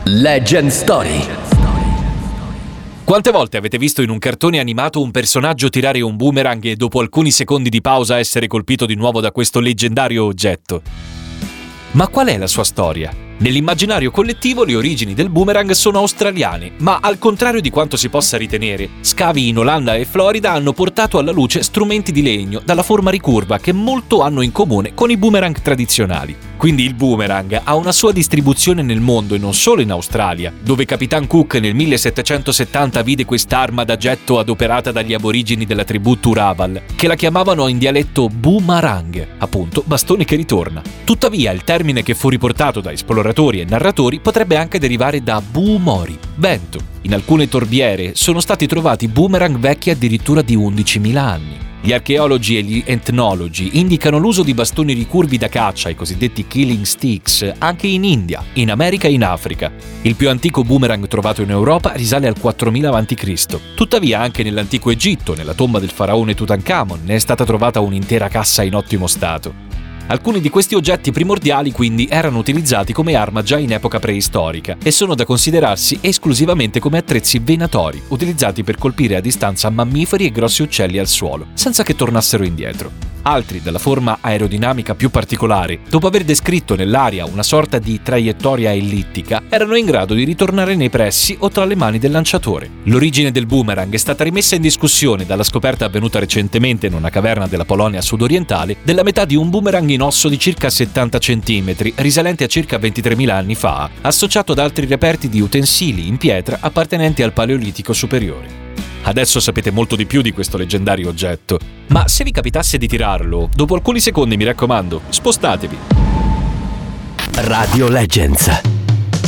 Legend Story. Quante volte avete visto in un cartone animato un personaggio tirare un boomerang e dopo alcuni secondi di pausa essere colpito di nuovo da questo leggendario oggetto? Ma qual è la sua storia? Nell'immaginario collettivo le origini del boomerang sono australiane, ma al contrario di quanto si possa ritenere, scavi in Olanda e Florida hanno portato alla luce strumenti di legno dalla forma ricurva che molto hanno in comune con i boomerang tradizionali. Quindi il boomerang ha una sua distribuzione nel mondo e non solo in Australia, dove Capitan Cook nel 1770 vide quest'arma da getto adoperata dagli aborigeni della tribù Turrbal, che la chiamavano in dialetto boomerang, appunto bastone che ritorna. Tuttavia il termine che fu riportato da esploratori e narratori potrebbe anche derivare da buumori, vento. In alcune torbiere sono stati trovati boomerang vecchi addirittura di 11.000 anni. Gli archeologi e gli etnologi indicano l'uso di bastoni ricurvi da caccia, i cosiddetti killing sticks, anche in India, in America e in Africa. Il più antico boomerang trovato in Europa risale al 4000 a.C. Tuttavia anche nell'antico Egitto, nella tomba del faraone Tutankhamon, ne è stata trovata un'intera cassa in ottimo stato. Alcuni di questi oggetti primordiali quindi erano utilizzati come arma già in epoca preistorica e sono da considerarsi esclusivamente come attrezzi venatori, utilizzati per colpire a distanza mammiferi e grossi uccelli al suolo, senza che tornassero indietro. Altri, dalla forma aerodinamica più particolare, dopo aver descritto nell'aria una sorta di traiettoria ellittica, erano in grado di ritornare nei pressi o tra le mani del lanciatore. L'origine del boomerang è stata rimessa in discussione dalla scoperta avvenuta recentemente in una caverna della Polonia sudorientale della metà di un boomerang in osso di circa 70 cm, risalente a circa 23.000 anni fa, associato ad altri reperti di utensili in pietra appartenenti al Paleolitico superiore. Adesso sapete molto di più di questo leggendario oggetto, ma se vi capitasse di tirarlo, dopo alcuni secondi mi raccomando, spostatevi. Radio Legends.